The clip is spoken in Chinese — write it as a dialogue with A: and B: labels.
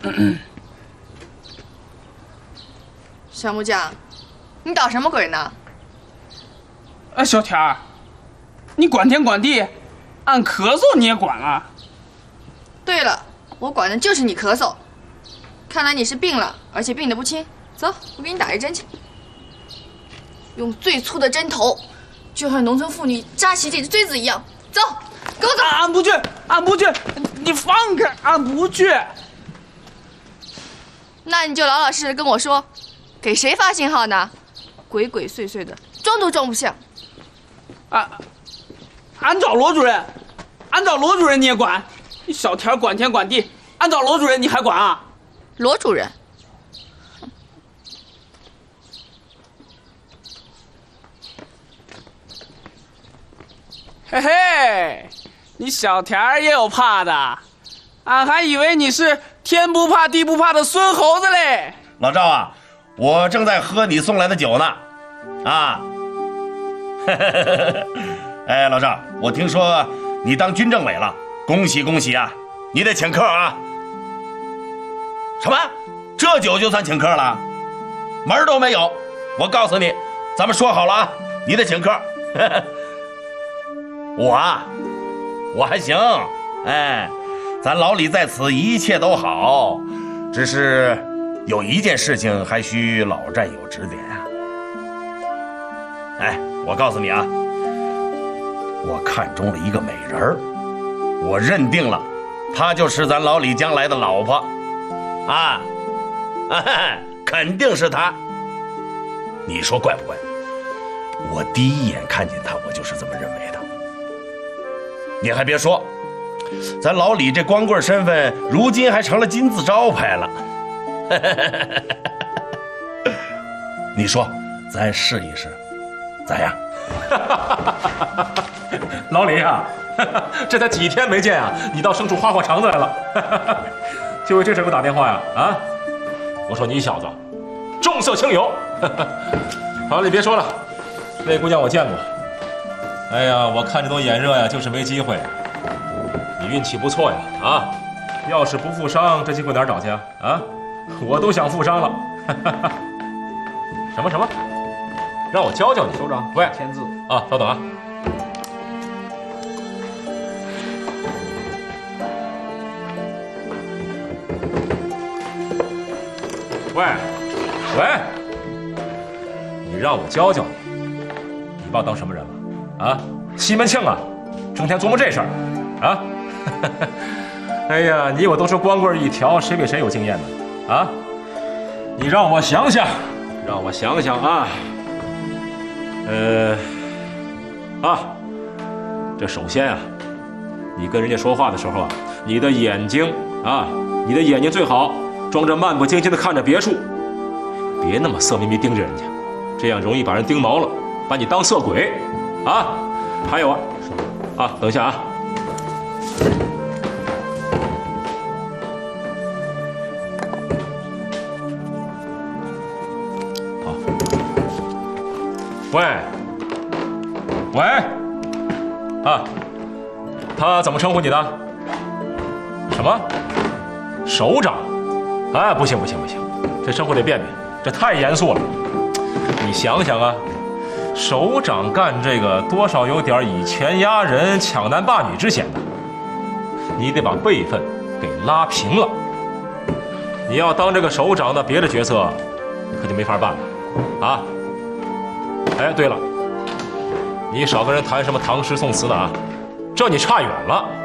A: 小木匠，你捣什么鬼呢？
B: 小田儿，你管天管地，俺咳嗽你也管了？
A: 对了，我管的就是你咳嗽。看来你是病了，而且病得不轻。走，我给你打一针去。用最粗的针头，就像农村妇女扎起这只锥子一样。走，给我走！
B: 俺不去，俺不去，你放开，俺不去。
A: 那你就老老实实跟我说，给谁发信号呢？鬼鬼祟祟的，装都装不像。
B: 俺找罗主任，俺找罗主任你也管？你小田管天管地，俺找罗主任你还管啊？
A: 罗主任，
B: 嘿嘿，你小田儿也有怕的，俺还以为你是天不怕地不怕的孙猴子嘞。
C: 老赵啊，我正在喝你送来的酒呢，啊，哎，老赵，我听说你当军政委了，恭喜恭喜啊！你得请客啊。什么？这酒就算请客了？门儿都没有！我告诉你，咱们说好了啊，你得请客。我还行，哎，咱老李在此一切都好，只是有一件事情还需老战友指点啊。哎，我告诉你啊，我看中了一个美人儿，我认定了，她就是咱老李将来的老婆。啊，肯定是他，你说怪不怪？我第一眼看见他，我就是这么认为的。你还别说，咱老李这光棍身份，如今还成了金字招牌了。你说，咱试一试，咋样？
D: 老李啊，这才几天没见啊，你倒生出花花肠子来了。就为这事给我打电话呀？啊！我说你小子重色轻友。好了，你别说了，那姑娘我见过。哎呀，我看着都眼热呀，就是没机会。你运气不错呀，啊！要是不负伤，这机会哪儿找去啊？啊！我都想负伤了。什么？让我教教你，首长。喂，签字啊，稍等啊。喂，你让我教教你，你把我当什么人了？啊，西门庆啊，整天琢磨这事儿，啊？哎呀，你我都是光棍一条，谁比谁有经验呢？啊，你让我想想啊。这首先啊，你跟人家说话的时候啊，你的眼睛最好装着漫不经心的看着别处，别那么色眯眯盯着人家，这样容易把人盯毛了，把你当色鬼，啊！还有啊，等一下啊。好，喂，啊，他怎么称呼你的？什么？首长？哎，不行，这称呼得变变，这太严肃了。你想想啊，首长干这个多少有点以权压人、抢男霸女之嫌的，你得把辈分给拉平了。你要当这个首长的别的角色，可就没法办了啊！哎，对了，你少跟人谈什么唐诗宋词的啊，这你差远了。